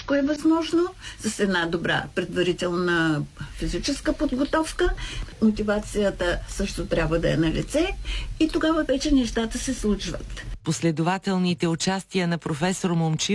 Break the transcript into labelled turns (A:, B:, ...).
A: всичко е възможно, с една добра предварителна физическа подготовка. Мотивацията също трябва да е на лице и тогава вече нещата се случват.
B: Последователните участия на професор Момчилов